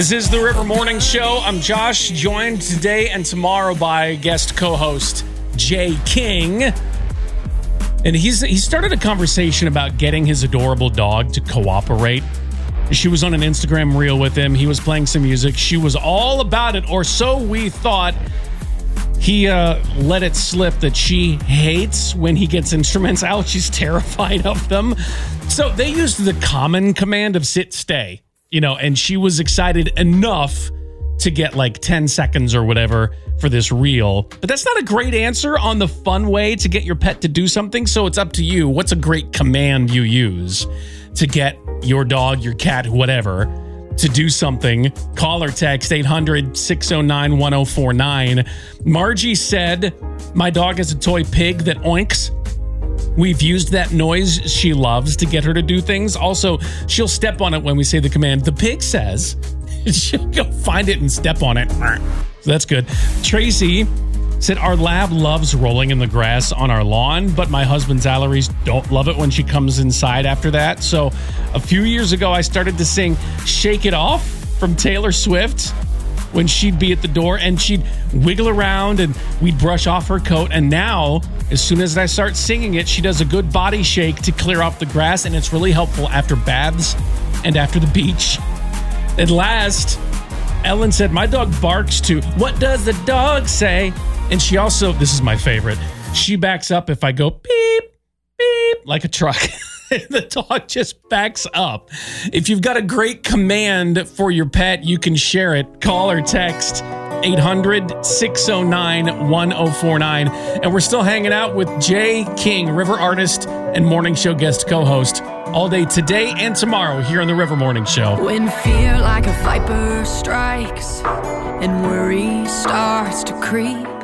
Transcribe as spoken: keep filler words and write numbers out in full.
This is the River Morning Show. I'm Josh, joined today and tomorrow by guest co-host Jay King. And he's he started a conversation about getting his adorable dog to cooperate. She was on an Instagram reel with him. He was playing some music. She was all about it, or so we thought. He uh, let it slip that she hates when he gets instruments out. She's terrified of them. So they used the common command of sit, stay, you know, and she was excited enough to get like ten seconds or whatever for this reel. But that's not a great answer on the fun way to get your pet to do something. So it's up to you. What's a great command you use to get your dog, your cat, whatever, to do something? Call or text eight hundred, six oh nine, one oh four nine. Margie said, my dog has a toy pig that oinks. We've used that noise she loves to get her to do things. Also, she'll step on it when we say the command, the pig says. She'll go find it and step on it. So that's good. Tracy said, our lab loves rolling in the grass on our lawn, but my husband's allergies don't love it when she comes inside after that. So a few years ago, I started to sing Shake It Off from Taylor Swift when she'd be at the door, and she'd wiggle around and we'd brush off her coat. And now, as soon as I start singing it, she does a good body shake to clear off the grass, and it's really helpful after baths and after the beach. And last, Ellen said, my dog barks to What Does the Dog Say? And she also, this is my favorite, she backs up if I go beep, beep, like a truck. The dog just backs up. If you've got a great command for your pet, you can share it. Call or text eight hundred, six oh nine, one oh four nine. And we're still hanging out with Jay King, River artist and morning show guest co-host, all day today and tomorrow here on the River Morning Show. When fear like a viper strikes and worry starts to creep,